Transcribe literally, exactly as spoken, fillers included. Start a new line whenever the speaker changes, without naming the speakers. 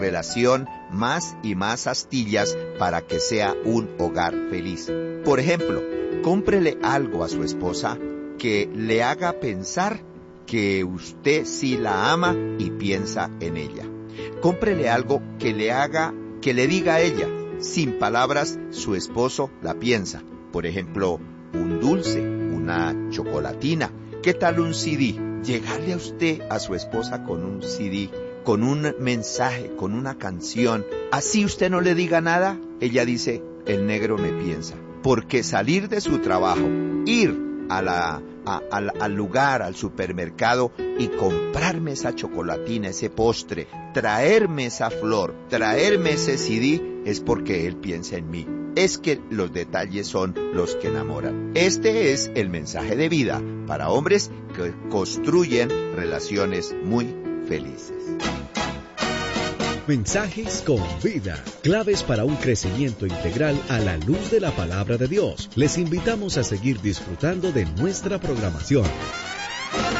relación más y más astillas para que sea un hogar feliz. Por ejemplo, cómprele algo a su esposa que le haga pensar que usted sí la ama y piensa en ella. Cómprele algo que le haga, que le diga a ella, sin palabras, su esposo la piensa. Por ejemplo, un dulce, una chocolatina. ¿Qué tal un C D? Llegarle a usted a su esposa con un C D, con un mensaje, con una canción. Así usted no le diga nada, ella dice, el negro me piensa. Porque salir de su trabajo, ir a la, a, al, al lugar, al supermercado y comprarme esa chocolatina, ese postre, traerme esa flor, traerme ese C D, es porque él piensa en mí. Es que los detalles son los que enamoran. Este es el mensaje de vida para hombres que construyen relaciones muy felices.
Mensajes con vida, claves para un crecimiento integral a la luz de la palabra de Dios. Les invitamos a seguir disfrutando de nuestra programación.